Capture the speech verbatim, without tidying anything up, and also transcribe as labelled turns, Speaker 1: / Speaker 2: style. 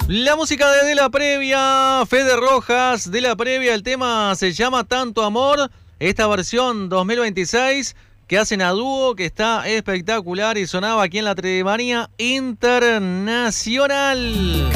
Speaker 1: La música de De La Previa, Fede Rojas, De La Previa, el tema se llama Tanto Amor, esta versión dos mil veintiséis que hacen a dúo, que está espectacular y sonaba aquí en la Tremanía Internacional.